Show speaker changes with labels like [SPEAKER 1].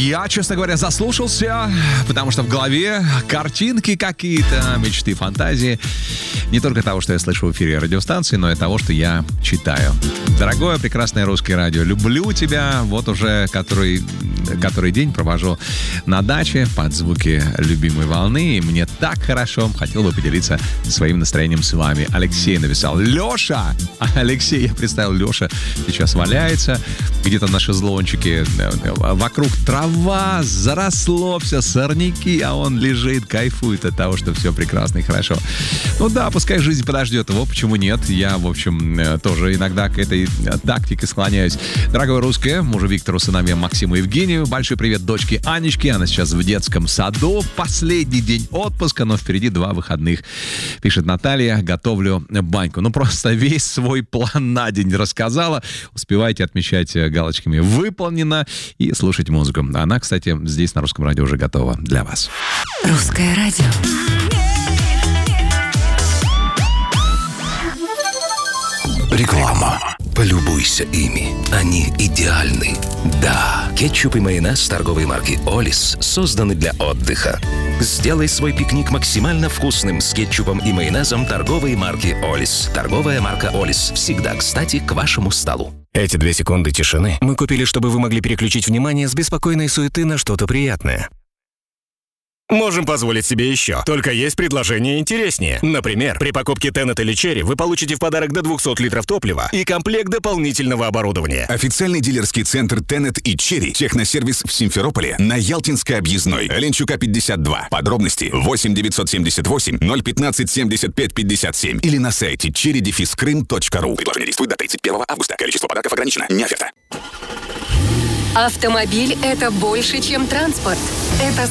[SPEAKER 1] Я, честно говоря, заслушался, потому что в голове картинки какие-то, мечты, фантазии. Не только того, что я слышу в эфире радиостанции, но и того, что я читаю. Дорогое, прекрасное русское радио, люблю тебя. Вот уже который день провожу на даче под звуки любимой волны. И мне так хорошо. Хотел бы поделиться своим настроением с вами. Алексей написал: Леша! Алексей, я представил, Леша сейчас валяется где-то на шезлончике. Вокруг трава, заросло все, сорняки, а он лежит, кайфует от того, что все прекрасно и хорошо. Ну да, пускай жизнь подождет его, почему нет? Я, в общем, тоже иногда к этой тактике склоняюсь. Дорогое русское, мужу Виктору, сыновьям Максиму и Евгению, большой привет дочке Анечке, она сейчас в детском саду, последний день отпуска, но впереди 2 выходных. Пишет Наталья: готовлю баньку. Ну, просто весь свой план на день рассказала. Успевайте отмечать галочками «Выполнено» и слушать музыку. Она, кстати, здесь на Русском радио уже готова для вас.
[SPEAKER 2] Русское радио.
[SPEAKER 3] Реклама. Полюбуйся ими. Они идеальны. Да, кетчуп и майонез торговой марки «Олис» созданы для отдыха. Сделай свой пикник максимально вкусным с кетчупом и майонезом торговой марки «Олис». Торговая марка «Олис» всегда кстати к вашему столу.
[SPEAKER 4] Эти 2 секунды тишины мы купили, чтобы вы могли переключить внимание с беспокойной суеты на что-то приятное. Можем позволить себе еще. Только есть предложение интереснее. Например, при покупке Tenet или Cherry вы получите в подарок до 200 литров топлива и комплект дополнительного оборудования.
[SPEAKER 5] Официальный дилерский центр Tenet и Cherry. Техносервис в Симферополе на Ялтинской объездной. Ленчука 52. Подробности 8 978 015 75 57 или на сайте cherry-krym.ru. Предложение действует до 31 августа. Количество подарков ограничено. Не оферта.
[SPEAKER 2] Автомобиль — это больше, чем транспорт. Это